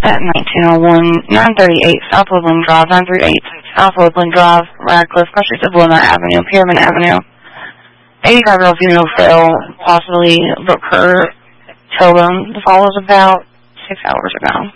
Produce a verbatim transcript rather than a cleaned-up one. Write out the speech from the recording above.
at nineteen oh one, nine thirty-eight South Woodland Drive, nine thirty-eight South Woodland Drive, Radcliffe, cross of Wilmot Avenue, Pyramid Avenue. eighty-five-year-old female fell, possibly broke her tailbone. The fall was about six hours ago.